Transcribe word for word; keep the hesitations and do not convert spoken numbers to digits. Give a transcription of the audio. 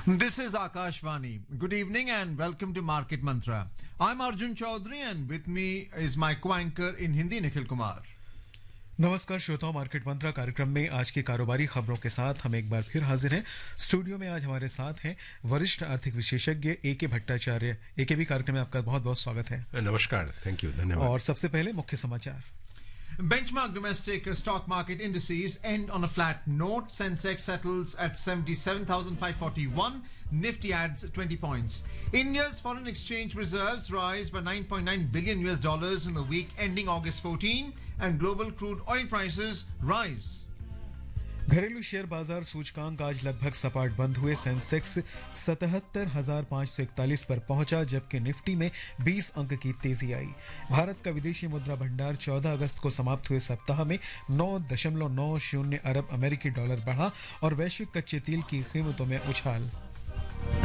This is Akashvani. Good evening and welcome to Market Mantra. I'm Arjun Chaudhary and with me is my co-anchor in Hindi, Nikhil Kumar. नमस्कार श्रोताओं, market मंत्रा कार्यक्रम में आज की कारोबारी खबरों के साथ हम एक बार फिर हाजिर हैं। स्टूडियो में आज हमारे साथ हैं वरिष्ठ आर्थिक विशेषज्ञ ए के भट्टाचार्य। ए के भी कार्यक्रम में आपका बहुत बहुत स्वागत है। नमस्कार, थैंक यू, धन्यवाद। और सबसे पहले मुख्य समाचार। Benchmark domestic stock market indices end on a flat note. Sensex settles at seventy-seven thousand five hundred forty-one. Nifty adds twenty points. India's foreign exchange reserves rise by nine point nine billion U S dollars in the week ending August fourteenth, and global crude oil prices rise. घरेलू share बाजार सूचकांक आज लगभग सपाट बंद हुए। Sensex सतहत्तर हजार पाँच सौ इकतालीस पर पहुंचा, जबकि निफ्टी में बीस अंक की तेजी आई। भारत का विदेशी मुद्रा भंडार चौदह अगस्त को समाप्त हुए सप्ताह में नौ दशमलव नौ शून्य अरब अमेरिकी डॉलर बढ़ा और वैश्विक कच्चे तेल की कीमतों में उछाल।